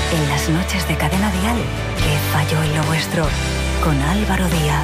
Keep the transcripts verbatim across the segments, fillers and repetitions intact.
En las noches de Cadena Dial, ¿qué falló en lo vuestro? Con Álvaro Díaz.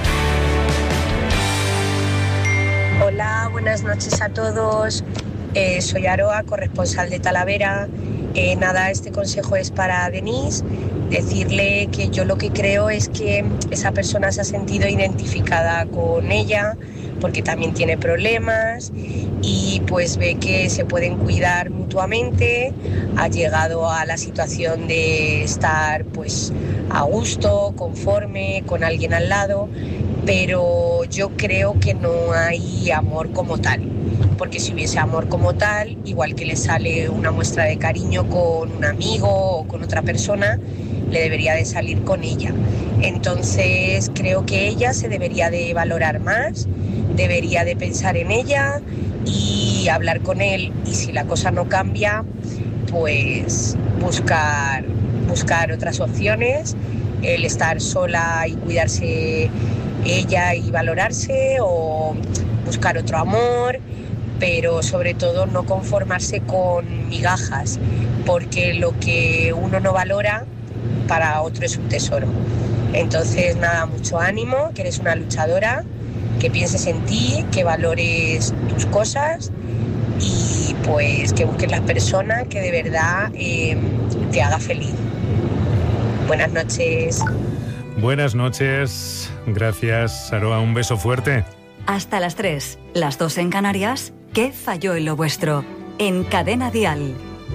Hola, buenas noches a todos. Eh, soy Aroa, corresponsal de Talavera. Eh, nada, este consejo es para Denise. Decirle que yo lo que creo es que esa persona se ha sentido identificada con ella porque también tiene problemas y pues ve que se pueden cuidar mutuamente, ha llegado a la situación de estar pues a gusto, conforme, con alguien al lado, pero yo creo que no hay amor como tal, porque si hubiese amor como tal, igual que le sale una muestra de cariño con un amigo o con otra persona, le debería de salir con ella. Entonces creo que ella se debería de valorar más, debería de pensar en ella y hablar con él, y si la cosa no cambia, pues buscar, buscar otras opciones, el estar sola y cuidarse ella y valorarse, o buscar otro amor, pero sobre todo no conformarse con migajas, porque lo que uno no valora para otro es un tesoro. Entonces nada, mucho ánimo, que eres una luchadora, que pienses en ti, que valores tus cosas y pues que busques la persona que de verdad eh, te haga feliz. Buenas noches. Buenas noches, gracias Aroa, un beso fuerte. Hasta las tres, las dos en Canarias, ¿qué falló en lo vuestro? En Cadena Dial.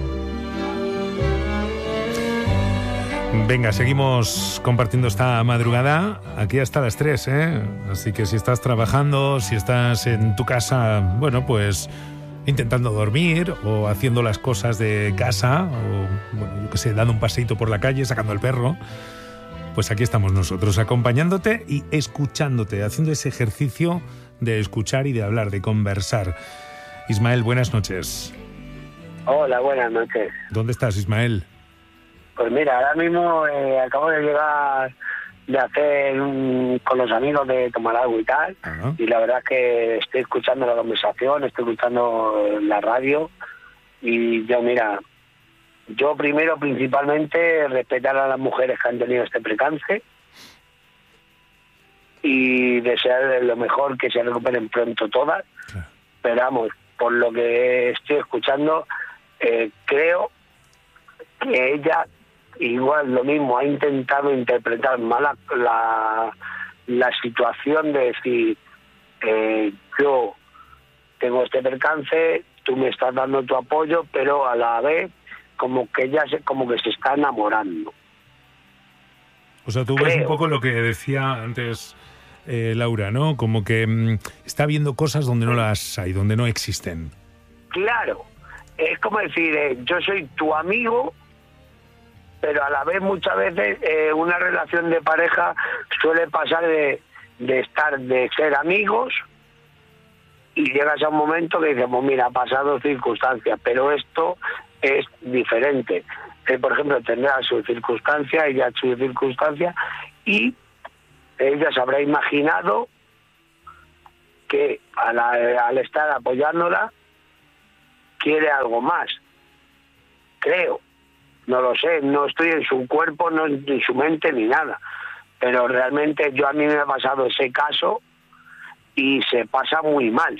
Venga, seguimos compartiendo esta madrugada aquí hasta las tres, ¿eh? Así que si estás trabajando, si estás en tu casa, bueno, pues intentando dormir o haciendo las cosas de casa o, bueno, yo qué sé, dando un paseíto por la calle, sacando al perro, pues aquí estamos nosotros acompañándote y escuchándote, haciendo ese ejercicio de escuchar y de hablar, de conversar. Ismael, buenas noches. Hola, buenas noches. ¿Dónde estás, Ismael? Pues mira, ahora mismo eh, acabo de llegar de hacer un, con los amigos de tomar algo y tal, uh-huh. Y la verdad es que estoy escuchando la conversación, estoy escuchando la radio y yo, mira, yo primero principalmente respetar a las mujeres que han tenido este percance y desear lo mejor, que se recuperen pronto todas, claro. Pero vamos, por lo que estoy escuchando, eh, creo que ella igual lo mismo ha intentado interpretar mal la, la, la situación de decir eh, yo tengo este percance, tú me estás dando tu apoyo, pero a la vez como que ella se, como que se está enamorando. O sea, tú Creo. ves un poco lo que decía antes eh, Laura, ¿no? Como que mmm, está viendo cosas donde no las hay, donde no existen. Claro, es como decir, eh, yo soy tu amigo, pero a la vez muchas veces eh, una relación de pareja suele pasar de, de estar, de ser amigos, y llegas a un momento que dices, pues mira, ha pasado circunstancias, pero esto es diferente. Eh, por ejemplo, tendrá su circunstancia, ella su circunstancia, y ella se habrá imaginado que al, al estar apoyándola quiere algo más. Creo. No lo sé, no estoy en su cuerpo, no en su mente ni nada. Pero realmente yo a mí me ha pasado ese caso y se pasa muy mal.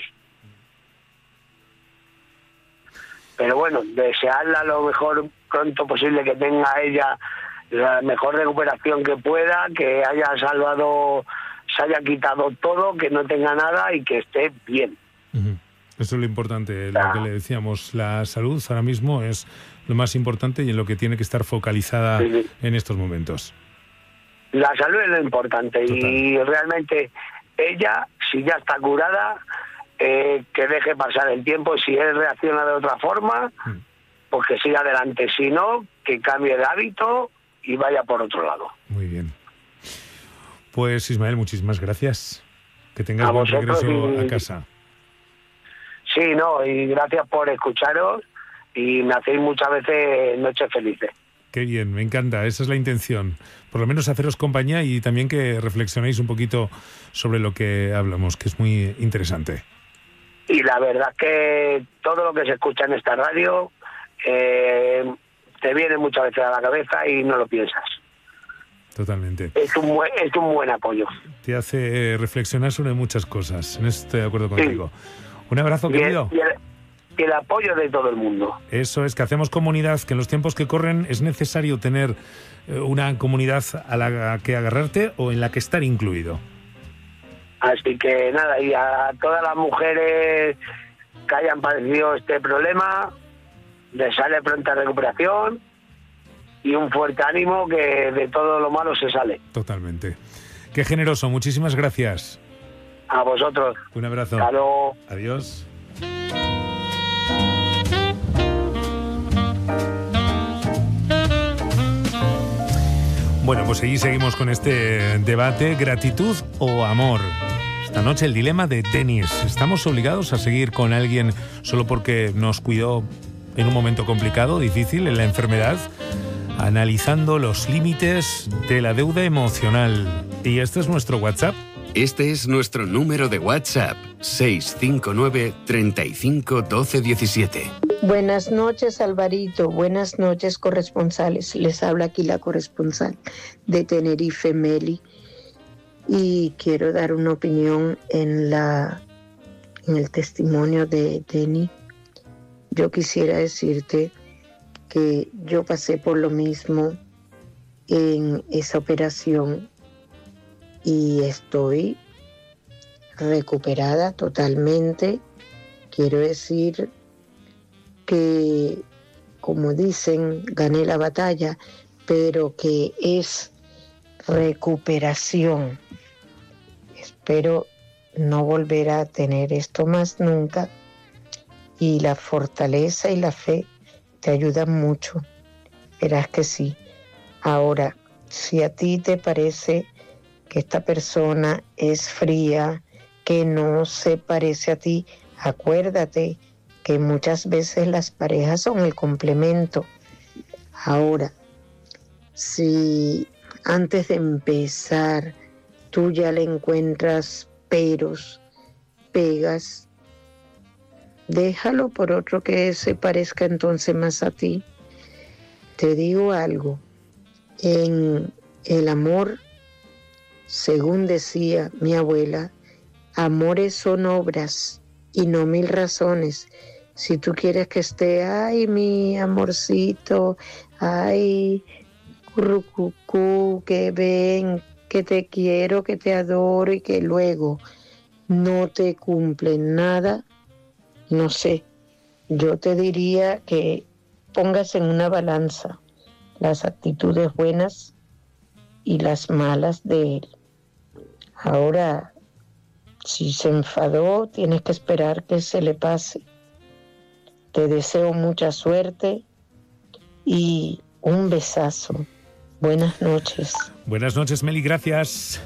Pero bueno, desearla lo mejor pronto posible, que tenga ella la mejor recuperación que pueda, que haya salvado, se haya quitado todo, que no tenga nada y que esté bien. Uh-huh. Eso es lo importante, lo que le decíamos, la salud ahora mismo es lo más importante y en lo que tiene que estar focalizada sí, sí. en estos momentos. La salud es lo importante. Total. Y realmente ella, si ya está curada, eh, que deje pasar el tiempo. Si él reacciona de otra forma, mm. pues que siga adelante. Si no, que cambie de hábito y vaya por otro lado. Muy bien. Pues Ismael, muchísimas gracias. Que tengas buen regreso y... a casa. Sí, no, y gracias por escucharos y me hacéis muchas veces noches felices. Qué bien, me encanta, esa es la intención. Por lo menos haceros compañía y también que reflexionéis un poquito sobre lo que hablamos, que es muy interesante. Y la verdad es que todo lo que se escucha en esta radio eh, te viene muchas veces a la cabeza y no lo piensas. Totalmente. Es un buen, es un buen apoyo. Te hace reflexionar sobre muchas cosas. En eso estoy de acuerdo contigo. Sí. Un abrazo, y querido. El, y, el, y el apoyo de todo el mundo. Eso es, que hacemos comunidad, que en los tiempos que corren es necesario tener una comunidad a la que agarrarte o en la que estar incluido. Así que nada, y a todas las mujeres que hayan padecido este problema, les sale pronta recuperación y un fuerte ánimo, que de todo lo malo se sale. Totalmente. Qué generoso, muchísimas gracias. A vosotros. Un abrazo. Hasta luego. Adiós. Bueno, pues allí seguimos con este debate, gratitud o amor. Esta noche el dilema de Denis. ¿Estamos obligados a seguir con alguien solo porque nos cuidó en un momento complicado, difícil, en la enfermedad? Analizando los límites de la deuda emocional. Y este es nuestro WhatsApp. Este es nuestro número de WhatsApp, seis cinco nueve, treinta y cinco, doce diecisiete. Buenas noches, Alvarito. Buenas noches, corresponsales. Les habla aquí la corresponsal de Tenerife, Meli. Y quiero dar una opinión en, la, en el testimonio de Denny. Yo quisiera decirte que yo pasé por lo mismo en esa operación y estoy recuperada totalmente. Quiero decir que, como dicen, gané la batalla, pero que es recuperación. Espero no volver a tener esto más nunca, y la fortaleza y la fe te ayudan mucho. Verás que sí. Ahora, si a ti te parece que esta persona es fría, que no se parece a ti, acuérdate que muchas veces las parejas son el complemento. Ahora, si antes de empezar tú ya le encuentras peros, pegas, déjalo por otro que se parezca entonces más a ti. Te digo algo, en el amor, según decía mi abuela, amores son obras y no mil razones. Si tú quieres que esté, ay, mi amorcito, ay, currucucú, que ven, que te quiero, que te adoro, y que luego no te cumplen nada, no sé, yo te diría que pongas en una balanza las actitudes buenas y las malas de él. Ahora, si se enfadó, tienes que esperar que se le pase. Te deseo mucha suerte y un besazo. Buenas noches. Buenas noches, Meli, gracias.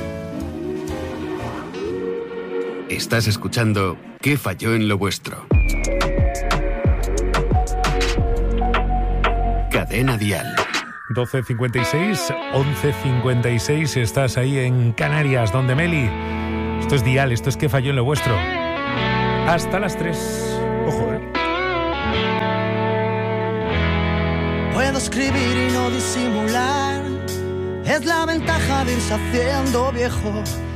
Estás escuchando ¿Qué falló en lo vuestro? Cadena Dial. doce cincuenta y seis, once cincuenta y seis, estás ahí en Canarias, donde Meli. Esto es Dial, esto es ¿Qué falló en lo vuestro? Hasta las tres. Ojo, ¿eh? Puedo escribir y no disimular. Es la ventaja de irse haciendo viejo.